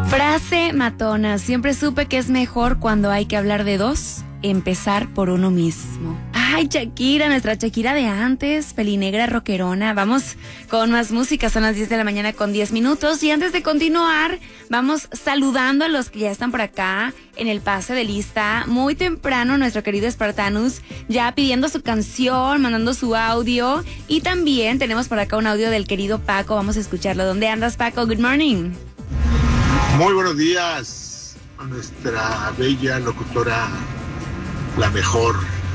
Frase matona. Siempre supe que es mejor cuando hay que hablar de dos, empezar por uno mismo. Ay, Shakira, nuestra Shakira de antes, pelinegra rockerona. Vamos con más música, son las 10 de la mañana con 10 minutos. Y antes de continuar, vamos saludando a los que ya están por acá en el pase de lista. Muy temprano, nuestro querido Espartanus ya pidiendo su canción, mandando su audio. Y también tenemos por acá un audio del querido Paco. Vamos a escucharlo. ¿Dónde andas, Paco? Good morning. Muy buenos días a nuestra bella locutora, la mejor.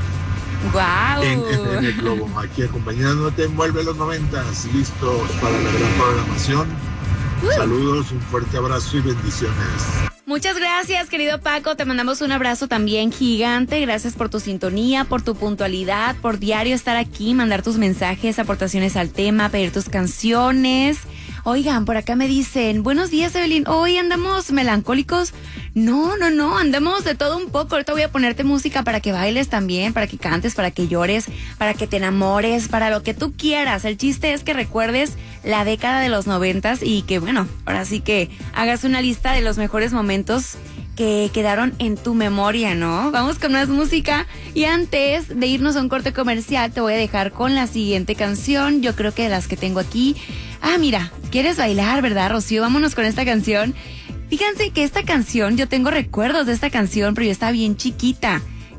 Wow. En FM Globo, aquí acompañándote, envuelve los 90s, listos para la gran programación. Saludos, un fuerte abrazo y bendiciones. Muchas gracias, querido Paco, te mandamos un abrazo también gigante, gracias por tu sintonía, por tu puntualidad, por diario estar aquí, mandar tus mensajes, aportaciones al tema, pedir tus canciones. Oigan, por acá me dicen, buenos días, Evelyn, hoy andamos melancólicos. No, andamos de todo un poco. Ahorita voy a ponerte música para que bailes también, para que cantes, para que llores, para que te enamores, para lo que tú quieras. El chiste es que recuerdes la década de los 90s y que, bueno, ahora sí que hagas una lista de los mejores momentos que quedaron en tu memoria, ¿no? Vamos con más música y antes de irnos a un corte comercial te voy a dejar con la siguiente canción, yo creo que de las que tengo aquí. Ah, mira, ¿quieres bailar, verdad, Rocío? Vámonos con esta canción. Fíjense que esta canción, yo tengo recuerdos de esta canción, pero yo estaba bien chiquita.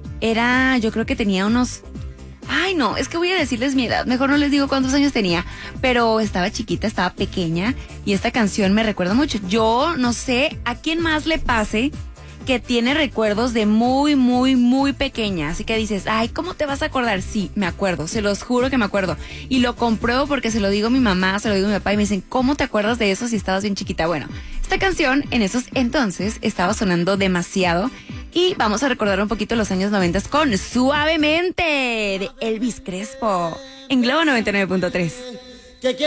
Yo creo que tenía unos... Ay, no, es que voy a decirles mi edad, mejor no les digo cuántos años tenía, pero estaba chiquita, estaba pequeña y esta canción me recuerda mucho. Yo no sé a quién más le pase que tiene recuerdos de muy pequeña, así que dices, ay, ¿cómo te vas a acordar? Sí, me acuerdo, se los juro que me acuerdo y lo compruebo porque se lo digo a mi mamá, se lo digo a mi papá y me dicen, ¿cómo te acuerdas de eso si estabas bien chiquita? Bueno, esta canción en esos entonces estaba sonando demasiado y vamos a recordar un poquito los años 90 con Suavemente de Elvis Crespo en Globo 99.3.